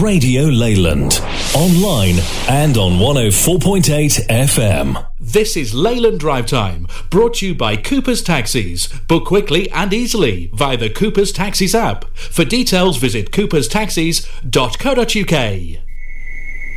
Radio Leyland. Online and on 104.8 FM. This is Leyland Drive Time, brought to you by Cooper's Taxis. Book quickly and easily via the Cooper's Taxis app. For details, visit cooperstaxis.co.uk.